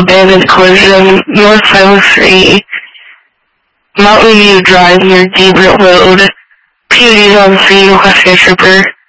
abandoned collision, North Highway 3, Mountain View Drive near Gabriel Road, PUD's on scene, requesting a trooper.